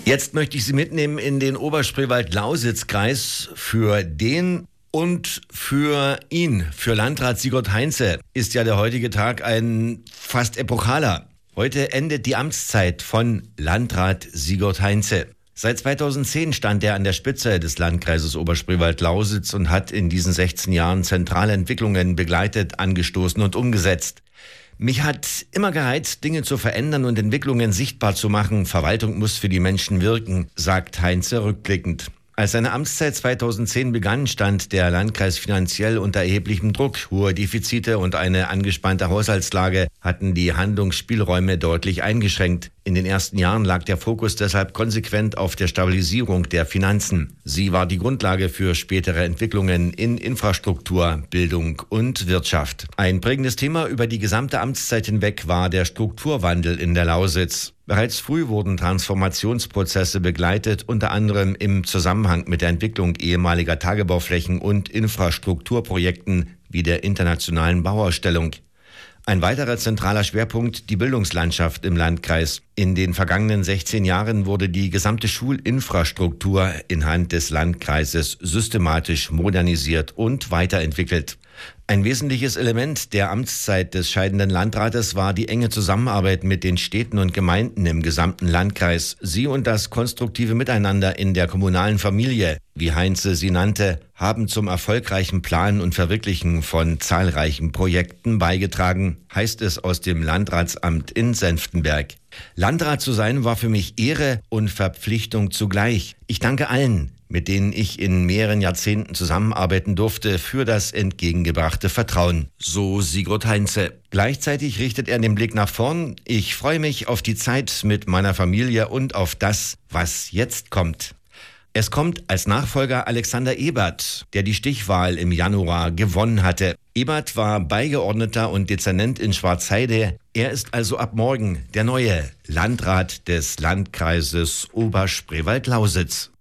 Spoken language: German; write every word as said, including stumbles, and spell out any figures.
Jetzt möchte ich Sie mitnehmen in den Oberspreewald-Lausitz-Kreis. Für den und für ihn, für Landrat Sigurd Heinze, ist ja der heutige Tag ein fast epochaler. Heute endet die Amtszeit von Landrat Sigurd Heinze. Seit zweitausendzehn stand er an der Spitze des Landkreises Oberspreewald-Lausitz und hat in diesen sechzehn Jahren zentrale Entwicklungen begleitet, angestoßen und umgesetzt. Mich hat immer gereizt, Dinge zu verändern und Entwicklungen sichtbar zu machen. Verwaltung muss für die Menschen wirken, sagt Heinze rückblickend. Als seine Amtszeit zweitausendzehn begann, stand der Landkreis finanziell unter erheblichem Druck. Hohe Defizite und eine angespannte Haushaltslage hatten die Handlungsspielräume deutlich eingeschränkt. In den ersten Jahren lag der Fokus deshalb konsequent auf der Stabilisierung der Finanzen. Sie war die Grundlage für spätere Entwicklungen in Infrastruktur, Bildung und Wirtschaft. Ein prägendes Thema über die gesamte Amtszeit hinweg war der Strukturwandel in der Lausitz. Bereits früh wurden Transformationsprozesse begleitet, unter anderem im Zusammenhang mit der Entwicklung ehemaliger Tagebauflächen und Infrastrukturprojekten wie der Internationalen Bauausstellung. Ein weiterer zentraler Schwerpunkt, die Bildungslandschaft im Landkreis. In den vergangenen sechzehn Jahren wurde die gesamte Schulinfrastruktur in Hand des Landkreises systematisch modernisiert und weiterentwickelt. Ein wesentliches Element der Amtszeit des scheidenden Landrates war die enge Zusammenarbeit mit den Städten und Gemeinden im gesamten Landkreis. Sie und das konstruktive Miteinander in der kommunalen Familie, wie Heinze sie nannte, haben zum erfolgreichen Planen und Verwirklichen von zahlreichen Projekten beigetragen, heißt es aus dem Landratsamt in Senftenberg. Landrat zu sein war für mich Ehre und Verpflichtung zugleich. Ich danke allen, mit denen ich in mehreren Jahrzehnten zusammenarbeiten durfte, für das entgegengebrachte Vertrauen. So Sigurd Heinze. Gleichzeitig richtet er den Blick nach vorn. Ich freue mich auf die Zeit mit meiner Familie und auf das, was jetzt kommt. Es kommt als Nachfolger Alexander Ebert, der die Stichwahl im Januar gewonnen hatte. Ebert war Beigeordneter und Dezernent in Schwarzheide. Er ist also ab morgen der neue Landrat des Landkreises Oberspreewald-Lausitz.